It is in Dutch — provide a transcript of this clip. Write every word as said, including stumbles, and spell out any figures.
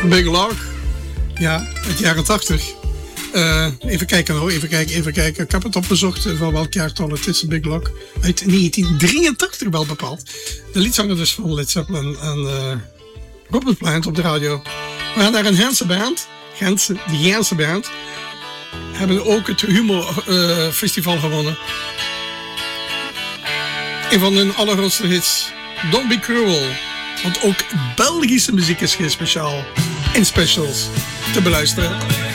Big Lock. Ja, uit de jaren tachtig. Uh, even kijken hoor, even kijken, even kijken. Ik heb het opgezocht van welk jaartal het is, Big Lock. Uit negentien drieëntachtig wel bepaald. De liedzanger dus van Led Zeppelin en uh, Robert Plant op de radio. We gaan naar een Gentse band. Gentse, die Gentse band. Hebben ook het Humor uh, Festival gewonnen. Een van hun allergrootste hits. Don't Be Cruel. Want ook Belgische muziek is geen speciaal in specials te beluisteren.